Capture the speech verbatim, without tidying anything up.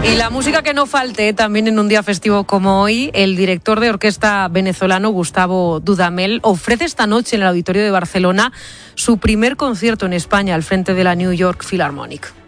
Y la música que no falte también en un día festivo como hoy, el director de orquesta venezolano Gustavo Dudamel ofrece esta noche en el Auditorio de Barcelona su primer concierto en España al frente de la New York Philharmonic.